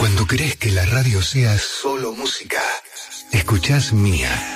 Cuando querés que la radio sea solo música, escuchás Mía.